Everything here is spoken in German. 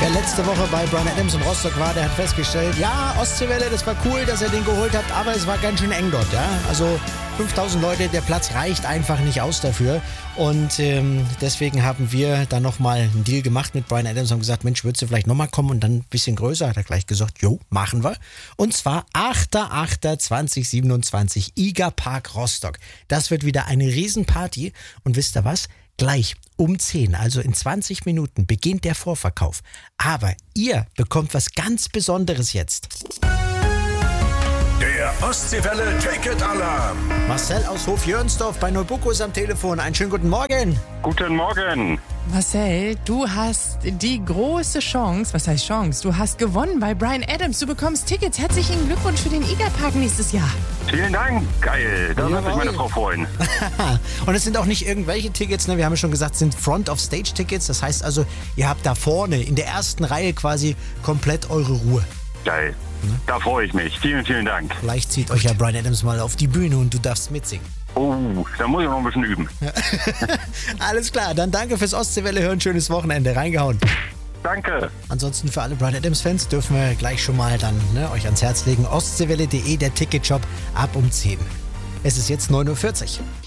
Wer letzte Woche bei Bryan Adams in Rostock war, der hat festgestellt, ja, Ostseewelle, das war cool, dass ihr den geholt habt, aber es war ganz schön eng dort, ja. Also 5000 Leute, der Platz reicht einfach nicht aus dafür. Und deswegen haben wir dann nochmal einen Deal gemacht mit Bryan Adams und haben gesagt, Mensch, würdest du vielleicht nochmal kommen und dann ein bisschen größer? Hat er gleich gesagt, jo, machen wir. Und zwar 8.8.2027, IGA Park Rostock. Das wird wieder eine Riesenparty. Und wisst ihr was? Gleich um 10, also in 20 Minuten, beginnt der Vorverkauf. Aber ihr bekommt was ganz Besonderes jetzt. Der Ostseewelle Ticket Alarm. Marcel aus Hof-Jörnsdorf bei Neubuko ist am Telefon. Einen schönen guten Morgen. Guten Morgen. Marcel, du hast die große Chance, was heißt Chance? Du hast gewonnen bei Bryan Adams. Du bekommst Tickets. Herzlichen Glückwunsch für den IGA-Park nächstes Jahr. Vielen Dank. Geil. Da wird sich meine Jawohl. Frau freuen. Und es sind auch nicht irgendwelche Tickets, ne? Wir haben ja schon gesagt, es sind Front-of-Stage-Tickets. Das heißt also, ihr habt da vorne in der ersten Reihe quasi komplett eure Ruhe. Geil. Da freue ich mich. Vielen, vielen Dank. Vielleicht zieht euch ja Bryan Adams mal auf die Bühne und du darfst mitsingen. Oh, da muss ich noch ein bisschen üben. Alles klar, dann danke fürs Ostseewelle hören. Schönes Wochenende. Reingehauen. Danke. Ansonsten für alle Bryan Adams-Fans dürfen wir gleich schon mal dann euch ans Herz legen. Ostseewelle.de, der Ticketshop ab um 10. Es ist jetzt 9.40 Uhr.